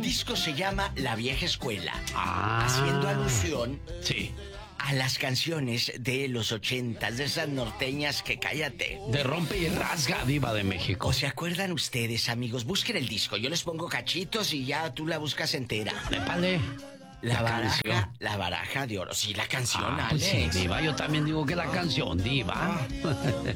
disco se llama La Vieja Escuela. Ah. Haciendo alusión... Sí. A las canciones de los 80, de esas norteñas que cállate. De Rompe y Rasga, Diva de México. ¿O se acuerdan ustedes, amigos? Busquen el disco, yo les pongo cachitos y ya tú la buscas entera. Épale. La baraja de oro. Sí, la canción, Pues Alex. sí, Diva, yo también digo que la canción, Diva.